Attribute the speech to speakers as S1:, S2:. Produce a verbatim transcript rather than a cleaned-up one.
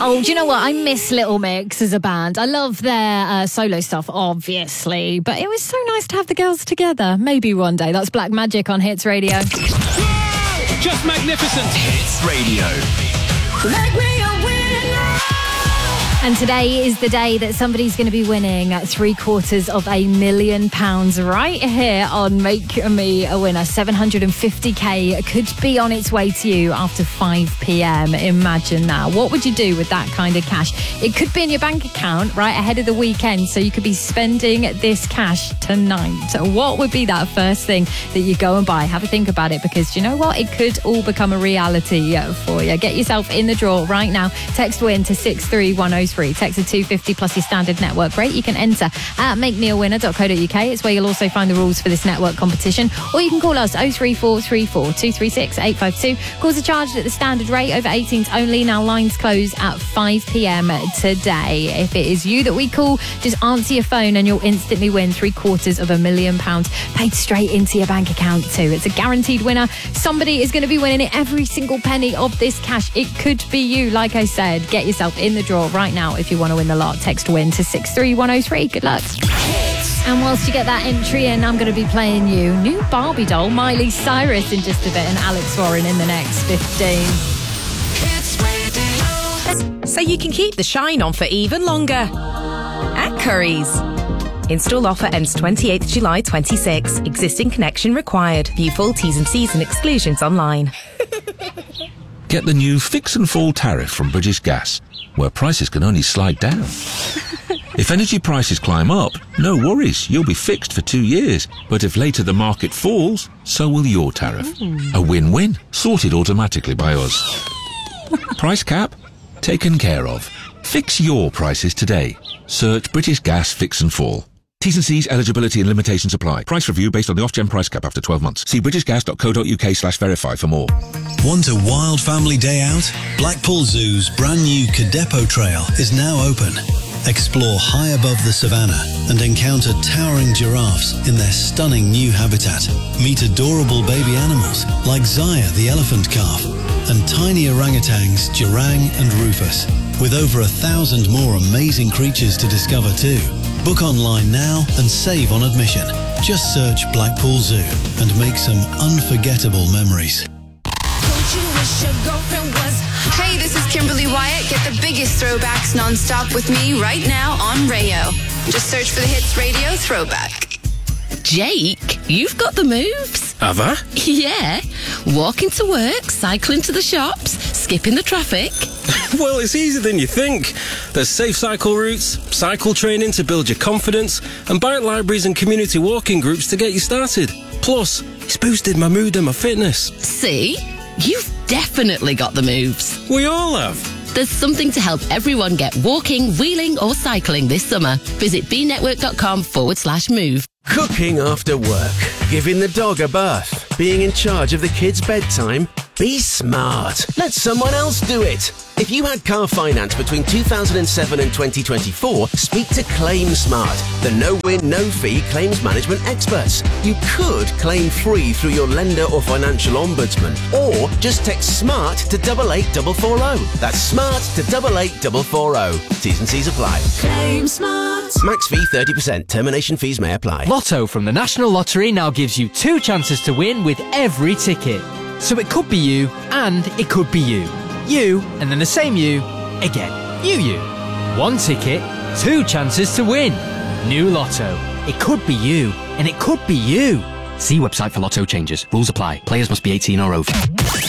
S1: Oh, do you know what? I miss Little Mix as a band. I love their uh, solo stuff, obviously, but it was so nice to have the girls together. Maybe one day. That's Black Magic on Hits Radio.
S2: Just magnificent.
S3: Hits Radio.
S1: Make me a winner. And today is the day that somebody's going to be winning three quarters of a million pounds right here on Make Me a Winner. seven hundred fifty k could be on its way to you after five p.m. Imagine that. What would you do with that kind of cash? It could be in your bank account right ahead of the weekend, so you could be spending this cash tonight. What would be that first thing that you go and buy? Have a think about it, because you know what? It could all become a reality for you. Get yourself in the draw right now. Text WIN to six three one oh three. Text a two fifty plus your standard network rate. You can enter at make me a winner dot co dot uk. It's where you'll also find the rules for this network competition. Or you can call us oh three four three four two three six eight five two. Calls are charged at the standard rate, over eighteens only. Now lines close at five p.m. today. If it is you that we call, just answer your phone and you'll instantly win three quarters of a million pounds paid straight into your bank account too. It's a guaranteed winner. Somebody is going to be winning it, every single penny of this cash. It could be you, like I said. Get yourself in the draw right now if you want to win the lot. Text WIN to six three one oh three. Good luck. And whilst you get that entry in, I'm going to be playing you new Barbie doll, Miley Cyrus, in just a bit, and Alex Warren in the next fifteen.
S4: So you can keep the shine on for even longer. At Currys. Install offer ends twenty-eighth July twenty-six. Existing connection required. View full T's and C's and exclusions online.
S5: Get the new Fix and Fall tariff from British Gas, where prices can only slide down. If energy prices climb up, no worries, you'll be fixed for two years. But if later the market falls, so will your tariff. Mm. A win-win, sorted automatically by us. Price cap? Taken care of. Fix your prices today. Search British Gas Fix and Fall. T's and C's, eligibility and limitations apply. Price review based on the Ofgem price cap after twelve months. See british gas dot co dot uk slash verify for more.
S6: Want a wild family day out? Blackpool Zoo's brand new Cadepo Trail is now open. Explore high above the savannah and encounter towering giraffes in their stunning new habitat. Meet adorable baby animals like Zaya the elephant calf and tiny orangutans Jurang and Rufus, with over a thousand more amazing creatures to discover too. Book online now and save on admission. Just search Blackpool Zoo and make some unforgettable memories.
S7: Hey, this is Kimberly Wyatt. Get the biggest throwbacks non-stop with me right now on Rayo. Just search for the Hits Radio Throwback.
S8: Jake, you've got the moves.
S2: Have I?
S8: Yeah. Walking to work, cycling to the shops, skipping the traffic.
S2: Well, it's easier than you think. There's safe cycle routes, cycle training to build your confidence, and bike libraries and community walking groups to get you started. Plus, it's boosted my mood and my fitness.
S8: See? You've definitely got the moves.
S2: We all have.
S8: There's something to help everyone get walking, wheeling or cycling this summer. Visit bnetwork.com forward slash move.
S9: Cooking after work, giving the dog a bath, being in charge of the kids' bedtime. Be smart. Let someone else do it. If you had car finance between two thousand seven and twenty twenty-four, speak to ClaimSmart, the no-win, no-fee claims management experts. You could claim free through your lender or financial ombudsman, or just text SMART to double eight four four zero. That's SMART to double eight four four zero. T's and C's apply.
S10: Claim Smart.
S9: Max fee thirty percent. Termination fees may apply.
S11: Lotto from the National Lottery now gives you two chances to win with every ticket. So it could be you, and it could be you. You, and then the same you, again. You, you. One ticket, two chances to win. New Lotto. It could be you, and it could be you.
S12: See website for Lotto changes. Rules apply. Players must be eighteen or over.